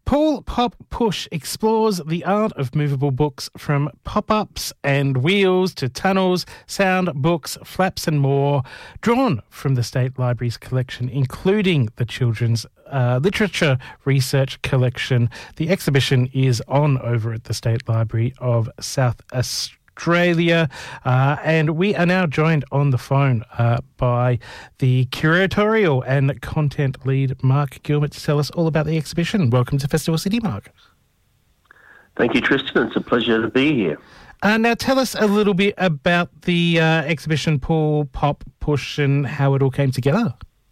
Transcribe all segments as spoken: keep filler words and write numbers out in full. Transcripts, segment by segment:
Pull Pop Push explores the art of movable books from pop-ups and wheels to tunnels, sound books, flaps and more, drawn from the State Library's collection, including the Children's uh, Literature Research Collection. The exhibition is on over at the State Library of South Australia. Australia, uh, and we are now joined on the phone uh, by the curatorial and content lead Mark Gilbert to tell us all about the exhibition. Welcome to Festival City, Mark. Thank you, Tristan. It's a pleasure to be here. Uh, now tell us a little bit about the uh, exhibition Pull, Pop, Push and how it all came together.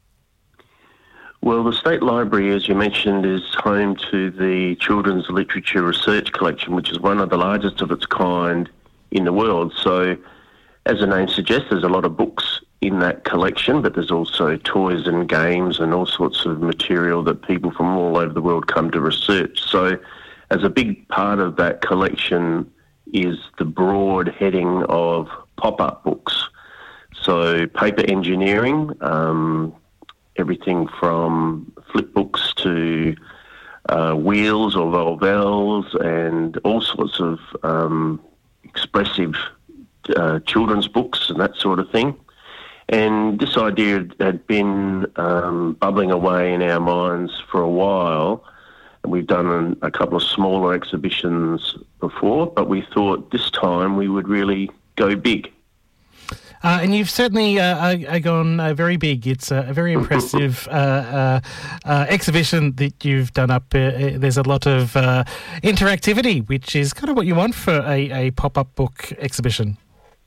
Well, the State Library, as you mentioned, is home to the Children's Literature Research Collection, which is one of the largest of its kind in the world. So, as the name suggests, there's a lot of books in that collection, but there's also toys and games and all sorts of material that people from all over the world come to research. So, as a big part of that collection is the broad heading of pop-up books. So, paper engineering, um, everything from flip books to uh, wheels or Volvels and all sorts of um, expressive uh, children's books and that sort of thing. And this idea had been um, bubbling away in our minds for a while. And we've done a couple of smaller exhibitions before, but we thought this time we would really go big. Uh, and you've certainly uh, uh, gone uh, very big. It's a, a very impressive uh, uh, uh, exhibition that you've done up. Uh, there's a lot of uh, interactivity, which is kind of what you want for a, a pop-up book exhibition.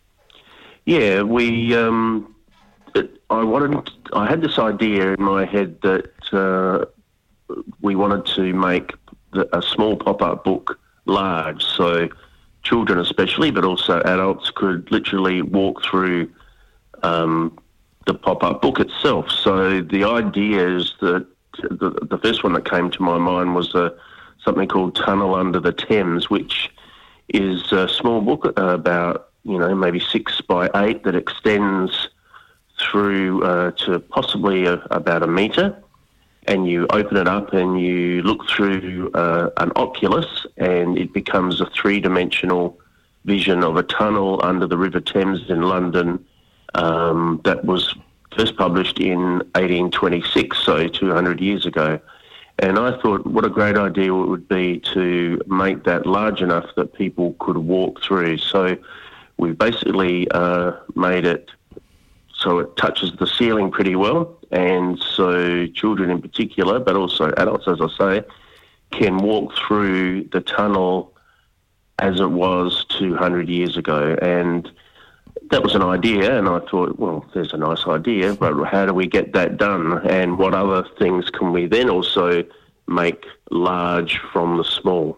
Yeah, we. Um, it, I wanted. I had this idea in my head that uh, we wanted to make the, a small pop-up book large, so children especially, but also adults could literally walk through um, the pop-up book itself. So the idea is that the, the first one that came to my mind was uh, something called Tunnel Under the Thames, which is a small book uh, about, you know, maybe six by eight that extends through uh, to possibly a, about a metre. And you open it up and you look through uh, an oculus and it becomes a three-dimensional vision of a tunnel under the River Thames in London um, that was first published in eighteen twenty-six, so two hundred years ago. And I thought what a great idea it would be to make that large enough that people could walk through. So we basically uh, made it so it touches the ceiling pretty well, and so children in particular, but also adults, as I say, can walk through the tunnel as it was two hundred years ago. And that was an idea, and I thought, well, there's a nice idea, but how do we get that done? And what other things can we then also make large from the small?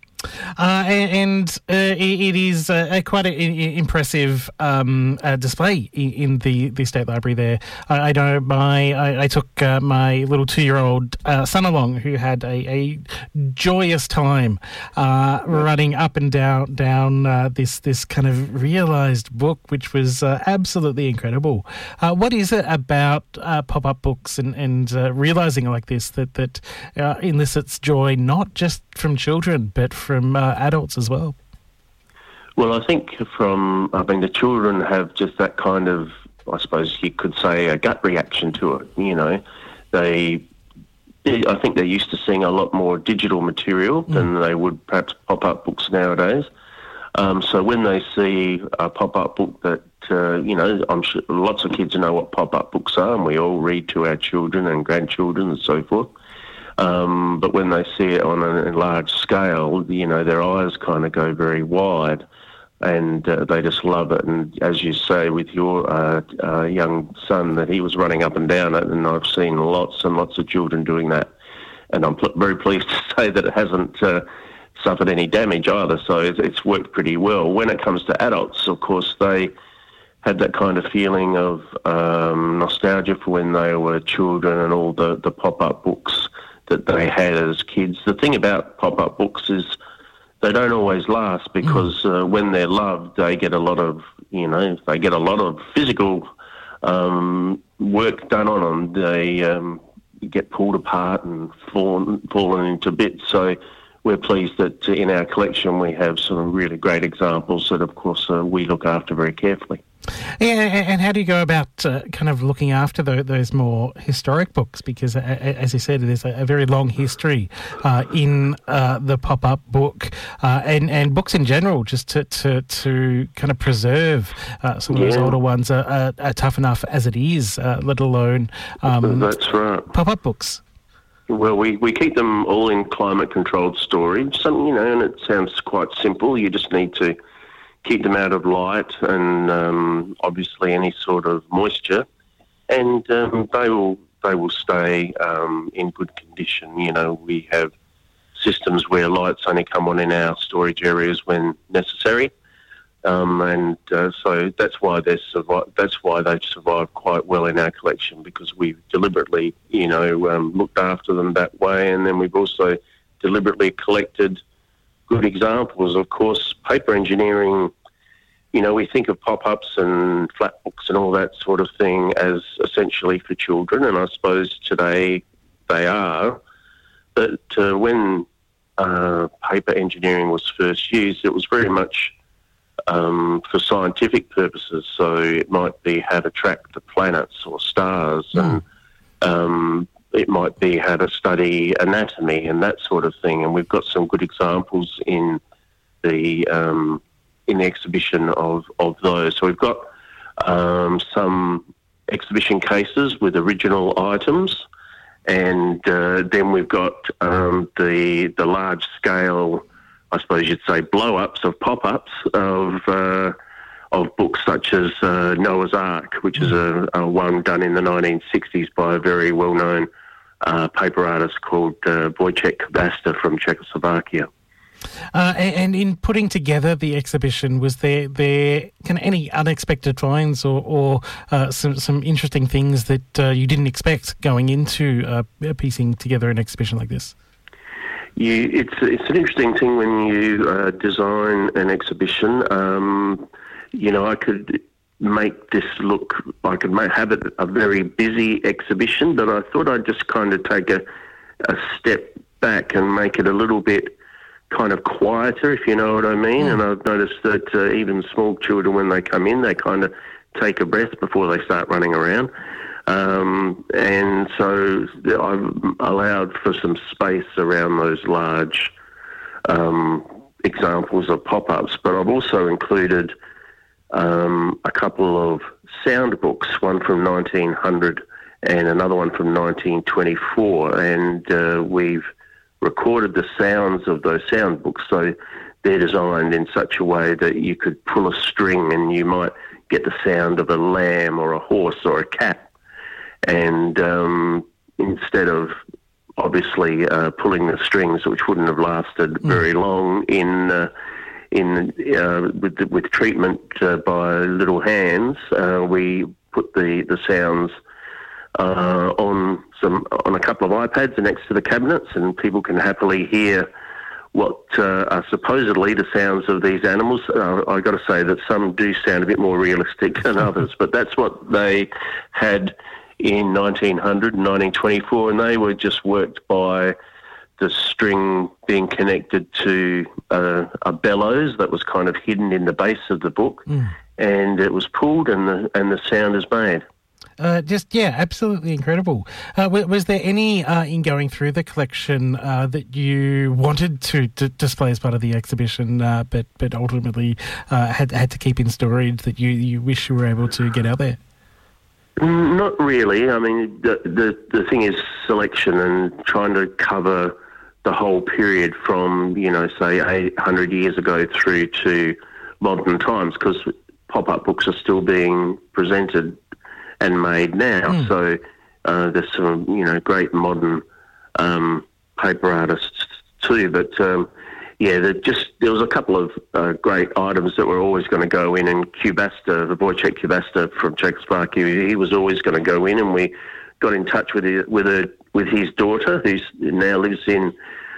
Uh, and uh, it is uh, quite an impressive um, uh, display in the, the State Library there. I, I know my I, I took uh, my little two-year-old uh, son along, who had a, a joyous time uh, running up and down down uh, this this kind of realised book, which was uh, absolutely incredible. Uh, what is it about uh, pop-up books and, and uh, realising like this that, that uh, elicits joy not just from children but from from uh, adults as well? Well, I think from, I mean, the children have just that kind of, I suppose you could say, a gut reaction to it. You know, they, they I think they're used to seeing a lot more digital material mm. than they would perhaps pop-up books nowadays. Um, so when they see a pop-up book that, uh, you know, I'm sure lots of kids know what pop-up books are, and we all read to our children and grandchildren and so forth. Um, but when they see it on a large scale, you know, their eyes kind of go very wide, and uh, they just love it. And as you say, with your uh, uh, young son, that he was running up and down it, and I've seen lots and lots of children doing that. And I'm pl- very pleased to say that it hasn't uh, suffered any damage either, so it's, it's worked pretty well. When it comes to adults, of course, they had that kind of feeling of um, nostalgia for when they were children and all the, the pop-up books that they had as kids. The thing about pop-up books is they don't always last, because uh, when they're loved, they get a lot of, you know, they get a lot of physical um, work done on them. They, um, get pulled apart and fallen, fallen into bits. So we're pleased that in our collection we have some really great examples that, of course, uh, we look after very carefully. Yeah, and how do you go about uh, kind of looking after the, those more historic books? Because, uh, as you said, there's a, a very long history uh, in uh, the pop-up book uh, and, and books in general, just to, to, to kind of preserve uh, some of those Yeah. older ones are, are, are tough enough as it is, uh, let alone um, That's right. pop-up books. Well, we, we keep them all in climate-controlled storage. Some, you know, and it sounds quite simple. You just need to keep them out of light and um, obviously any sort of moisture, and um, they will they will stay um, in good condition. You know, we have systems where lights only come on in our storage areas when necessary, um, and uh, so that's why they survive. That's why they survive quite well in our collection, because we've deliberately, you know, um, looked after them that way, and then we've also deliberately collected good examples. Of course, paper engineering, you know, we think of pop-ups and flat books and all that sort of thing as essentially for children, and I suppose today they are. But uh, when uh, paper engineering was first used, it was very much um, for scientific purposes. So it might be how to track the planets or stars, mm. and um, it might be how to study anatomy and that sort of thing. And we've got some good examples in the um, in the exhibition of, of those. So we've got um, some exhibition cases with original items, and uh, then we've got um, the the large scale, I suppose you'd say, blow-ups of pop-ups of uh, of books such as uh, Noah's Ark, which is a, a one done in the nineteen sixties by a very well-known uh, paper artist called uh, Wojciech Kubasta from Czechoslovakia. Uh, and, and in putting together the exhibition, was there there kind of any unexpected finds or, or uh, some some interesting things that uh, you didn't expect going into uh, piecing together an exhibition like this? You, it's it's an interesting thing when you uh, design an exhibition. Um, you know, I could make this look, I could make, have it a very busy exhibition, but I thought I'd just kind of take a, a step back and make it a little bit kind of quieter, if you know what I mean. Mm. And I've noticed that uh, even small children, when they come in, they kind of take a breath before they start running around. Um, and so I've allowed for some space around those large um, examples of pop-ups, but I've also included um, a couple of sound books, one from nineteen hundred and another one from nineteen twenty-four, and uh, we've recorded the sounds of those sound books, so they're designed in such a way that you could pull a string and you might get the sound of a lamb or a horse or a cat. And um, instead of obviously uh, pulling the strings, which wouldn't have lasted mm. very long in uh, in uh, with the, with treatment uh, by little hands, uh, we put the the sounds Uh, on some on a couple of iPads next to the cabinets, and people can happily hear what uh, are supposedly the sounds of these animals. Uh, I've got to say that some do sound a bit more realistic than others, but that's what they had in nineteen hundred and nineteen twenty-four, and they were just worked by the string being connected to uh, a bellows that was kind of hidden in the base of the book, mm. and it was pulled, and the and the sound is made. Uh, just, yeah, absolutely incredible. Uh, was, was there any, uh, in going through the collection, uh, that you wanted to d- display as part of the exhibition, uh, but but ultimately uh, had had to keep in storage that you, you wish you were able to get out there? Not really. I mean, the, the, the thing is selection and trying to cover the whole period from, you know, say eight hundred years ago through to modern times, because pop-up books are still being presented and made now. Mm. So uh, there's some, you know, great modern um, paper artists too. But um, yeah, there just there was a couple of uh, great items that were always going to go in. And Kubasta, the Wojciech Kubasta from Czechoslovakia, he was always going to go in. And we got in touch with his, with a, with his daughter, who now lives in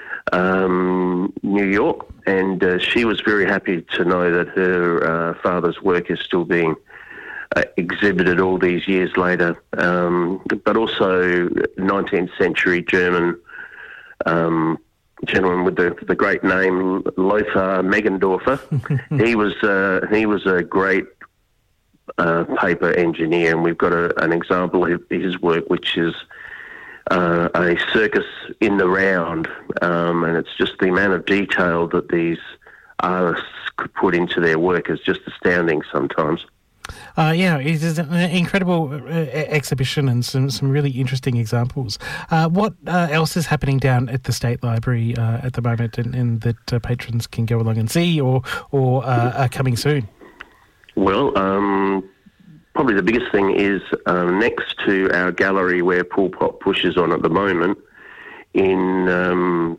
um, New York, and uh, she was very happy to know that her uh, father's work is still being uh, exhibited all these years later. Um, but also nineteenth century German um, gentleman with the, the great name Lothar Meggendorfer. he was uh, he was a great uh, paper engineer, and we've got a, an example of his work, which is uh, a circus in the round, um, and it's just the amount of detail that these artists could put into their work is just astounding sometimes. Uh, yeah, it is an incredible uh, exhibition and some, some really interesting examples. Uh, what uh, else is happening down at the State Library uh, at the moment, and, and that uh, patrons can go along and see, or or uh, are coming soon? Well, um, probably the biggest thing is um, next to our gallery where Pool Pop Push is on at the moment, in um,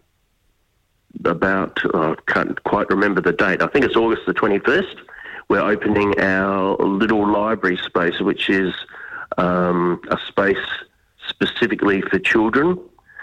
about, oh, I can't quite remember the date, I think it's August the twenty-first, we're opening our little library space, which is um, a space specifically for children.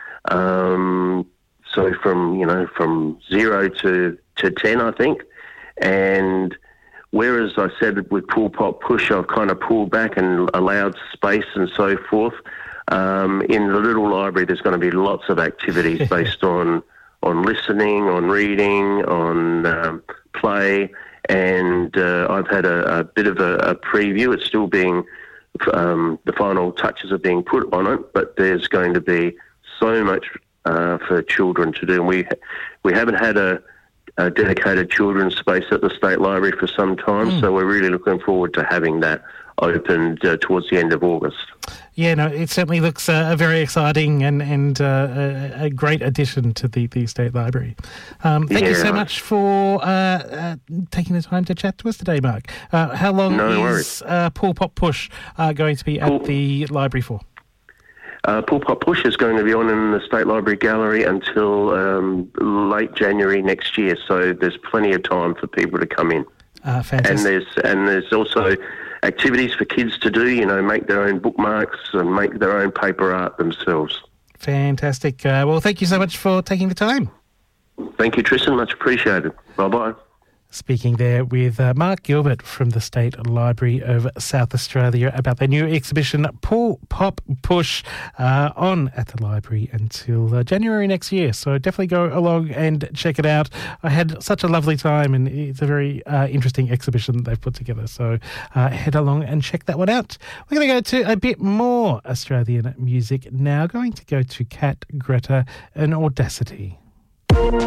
Um, so from, you know, from zero to, to ten, I think. And whereas I said with Pool Pop Push, I've kind of pulled back and allowed space and so forth, um, in the little library there's going to be lots of activities based on, on listening, on reading, on um, play. And uh, I've had a, a bit of a, a preview. It's still being, um, the final touches are being put on it, but there's going to be so much uh, for children to do. And we we haven't had a, a dedicated children's space at the State Library for some time, mm. so we're really looking forward to having that opened uh, towards the end of August. Yeah, no, it certainly looks uh, very exciting and, and uh, a, a great addition to the, the State Library. Um, thank yeah. you so much for uh, uh, taking the time to chat to us today, Mark. Uh, how long no is uh, Pool Pop Push uh, going to be at Pool, the library for? Uh, Pool Pop Push is going to be on in the State Library Gallery until um, late January next year, so there's plenty of time for people to come in. Uh, fantastic. And there's and there's also activities for kids to do, you know, make their own bookmarks and make their own paper art themselves. Fantastic. Uh, well, thank you so much for taking the time. Thank you, Tristan. Much appreciated. Bye-bye. Speaking there with uh, Mark Gilbert from the State Library of South Australia about their new exhibition Pool Pop Push uh, on at the library until uh, January next year. So definitely go along and check it out. I had such a lovely time, and it's a very uh, interesting exhibition that they've put together. So uh, head along and check that one out. We're going to go to a bit more Australian music now. Going to go to Cat, Greta and Audacity.